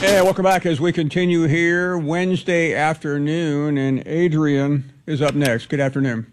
Yeah, welcome back as we continue here Wednesday afternoon, and Adrian is up next. Good afternoon.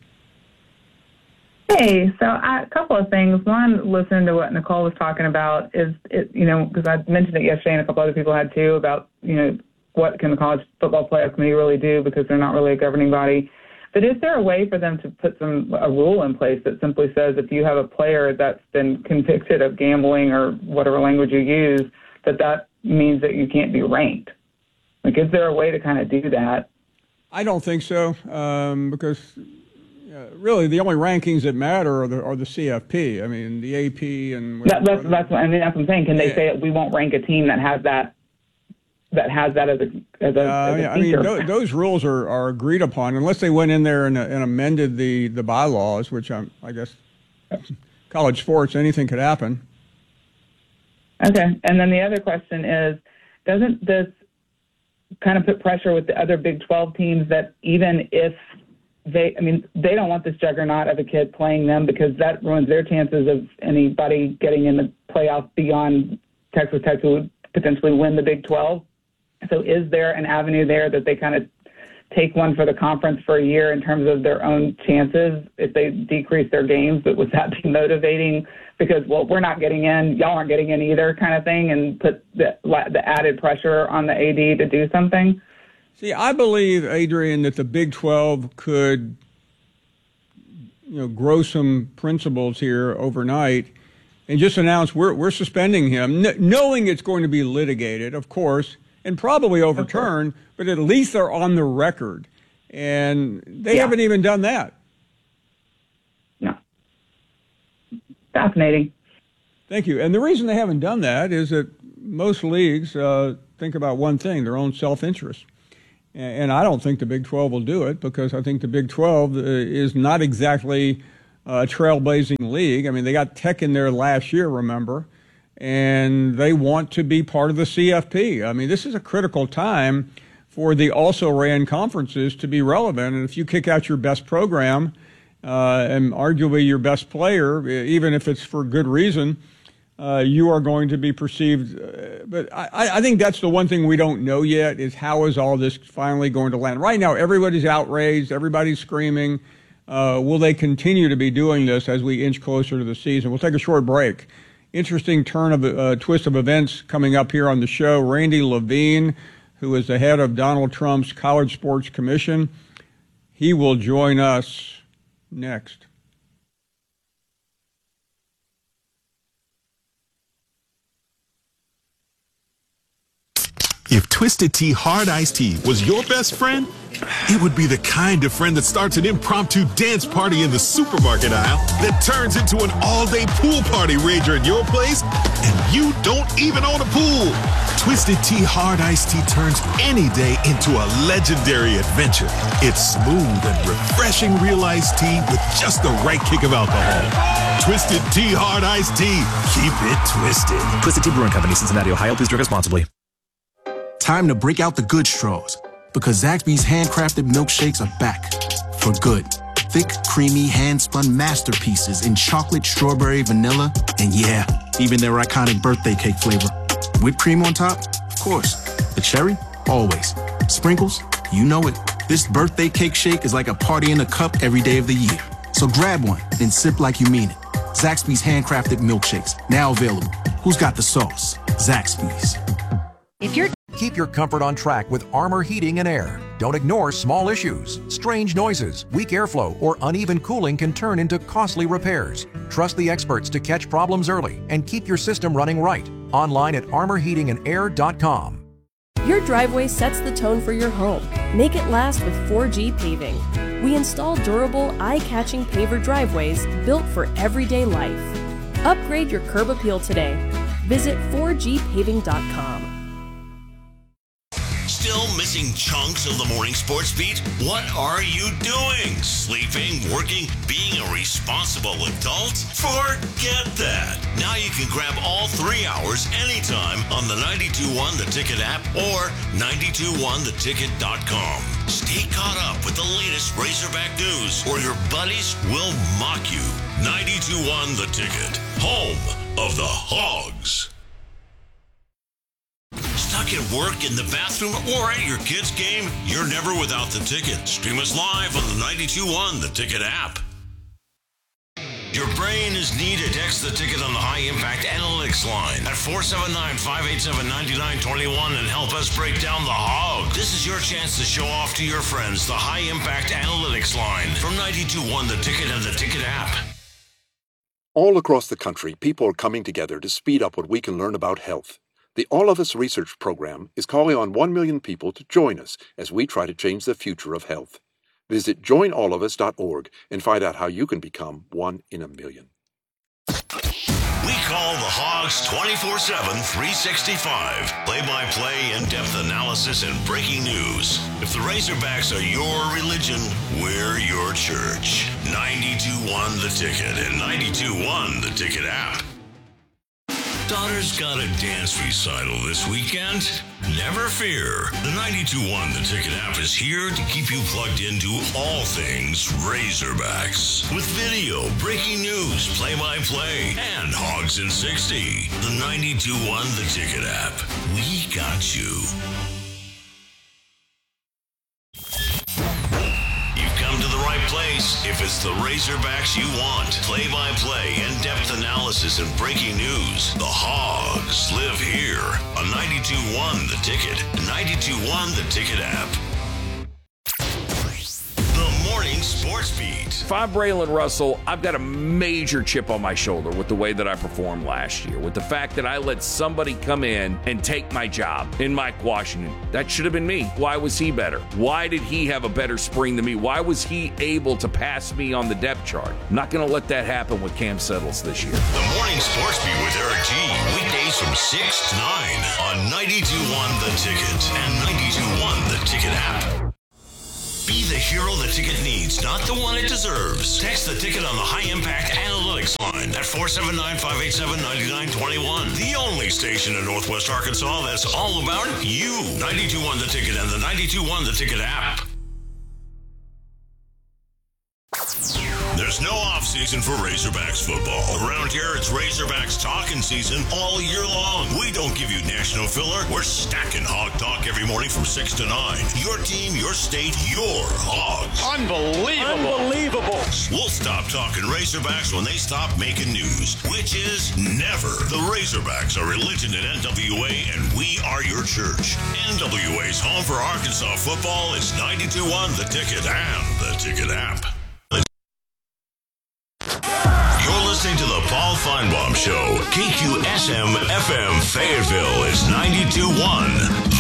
Hey, so a couple of things. One, listening to what Nicole was talking about is, because I mentioned it yesterday and a couple other people had too, about, what can the College Football Playoff Committee really do because they're not really a governing body. But is there a way for them to put a rule in place that simply says if you have a player that's been convicted of gambling or whatever language you use, that means that you can't be ranked? Like, is there a way to kind of do that? I don't think so, because really the only rankings that matter are the CFP. I mean, the AP and that's what I'm saying. Can they say we won't rank a team that has that as a feature? Those rules are agreed upon unless they went in there and amended the bylaws, which I guess college sports, anything could happen. Okay. And then the other question is, doesn't this kind of put pressure with the other Big 12 teams that even if they don't want this juggernaut of a kid playing them because that ruins their chances of anybody getting in the playoff beyond Texas Tech, who would potentially win the Big 12. So is there an avenue there that they kind of take one for the conference for a year in terms of their own chances if they decrease their games? But would that be motivating? Because, well, we're not getting in, y'all aren't getting in either kind of thing, and put the added pressure on the AD to do something? See, I believe, Adrian, that the Big 12 could, grow some principles here overnight and just announce we're suspending him, knowing it's going to be litigated, of course, and probably overturned, but at least they're on the record. And they haven't even done that. No. Fascinating. Thank you. And the reason they haven't done that is that most leagues think about one thing, their own self-interest. And I don't think the Big 12 will do it because I think the Big 12 is not exactly a trailblazing league. I mean, they got Tech in there last year, remember, and they want to be part of the CFP. I mean, this is a critical time for the also-ran conferences to be relevant. And if you kick out your best program and arguably your best player, even if it's for good reason, you are going to be perceived. But I think that's the one thing we don't know yet is how is all this finally going to land. Right now, everybody's outraged. Everybody's screaming. Will they continue to be doing this as we inch closer to the season? We'll take a short break. Interesting twist of events coming up here on the show. Randy Levine, who is the head of Donald Trump's College Sports Commission, he will join us next. If Twisted Tea Hard Iced Tea was your best friend, it would be the kind of friend that starts an impromptu dance party in the supermarket aisle that turns into an all-day pool party rager at your place, and you don't even own a pool. Twisted Tea Hard Iced Tea turns any day into a legendary adventure. It's smooth and refreshing real iced tea with just the right kick of alcohol. Twisted Tea Hard Iced Tea. Keep it twisted. Twisted Tea Brewing Company, Cincinnati, Ohio. Please drink responsibly. Time to break out the good straws, because Zaxby's handcrafted milkshakes are back for good. Thick, creamy, hand-spun masterpieces in chocolate, strawberry, vanilla, and yeah, even their iconic birthday cake flavor. Whipped cream on top? Of course. The cherry? Always. Sprinkles? You know it. This birthday cake shake is like a party in a cup every day of the year. So grab one and sip like you mean it. Zaxby's handcrafted milkshakes, now available. Who's got the sauce? Zaxby's. Keep your comfort on track with Armor Heating and Air. Don't ignore small issues. Strange noises, weak airflow, or uneven cooling can turn into costly repairs. Trust the experts to catch problems early and keep your system running right. Online at armorheatingandair.com. Your driveway sets the tone for your home. Make it last with 4G Paving. We install durable, eye-catching paver driveways built for everyday life. Upgrade your curb appeal today. Visit 4gpaving.com. Still missing chunks of the morning sports beat? What are you doing? Sleeping, working, being a responsible adult? Forget that. Now you can grab all 3 hours anytime on the 92.1 The Ticket app or 921theticket.com. Stay caught up with the latest Razorback news or your buddies will mock you. 92.1 The Ticket, home of the Hogs. stuck at work, in the bathroom, or at your kid's game, you're never without the ticket. Stream us live on the 92.1 The Ticket app. Your brain is needed. Text the ticket on the High Impact Analytics line at 479-587-9921 and help us break down the hog. This is your chance to show off to your friends the High Impact Analytics line from 92.1 The Ticket and the Ticket app. All across the country, people are coming together to speed up what we can learn about health. The All of Us Research Program is calling on 1 million people to join us as we try to change the future of health. Visit joinallofus.org and find out how you can become 1 in a million. We call the Hogs 24/7, 365. Play-by-play, in-depth analysis, and breaking news. If the Razorbacks are your religion, we're your church. 92.1 The Ticket and 92.1 The Ticket app. Daughter's got a dance recital this weekend? Never fear. The 92.1 The Ticket app is here to keep you plugged into all things Razorbacks. With video, breaking news, play-by-play, and Hogs in 60. The 92.1 The Ticket app. We got you. Come to the right place if it's the Razorbacks you want. Play-by-play, in-depth analysis, and breaking news. The Hogs live here on 92.1 The Ticket, 92.1 The Ticket app. The Morning Sports Beat. If I'm Braylon Russell, I've got a major chip on my shoulder with the way that I performed last year, with the fact that I let somebody come in and take my job in Mike Washington. That should have been me. Why was he better? Why did he have a better spring than me? Why was he able to pass me on the depth chart? I'm not going to let that happen with Cam Settles this year. The Morning Sports Beat with Eric G. Weekdays from 6 to 9 on 92.1 The Ticket and 92.1 The Ticket app. Be the hero the ticket needs, not the one it deserves. Text the ticket on the High Impact Analytics line at 479-587-9921. The only station in Northwest Arkansas that's all about you. 92.1 The Ticket and the 92.1 The Ticket app. There's no off-season for Razorbacks football. Around here, it's Razorbacks talking season all year long. We don't give you national filler. We're stacking hog talk every morning from 6 to 9. Your team, your state, your Hogs. Unbelievable. We'll stop talking Razorbacks when they stop making news, which is never. The Razorbacks are religion in NWA, and we are your church. NWA's home for Arkansas football is 92.1 The Ticket and the Ticket app. You're listening to the Paul Feinbaum Show. KQSM FM Fayetteville is 92.1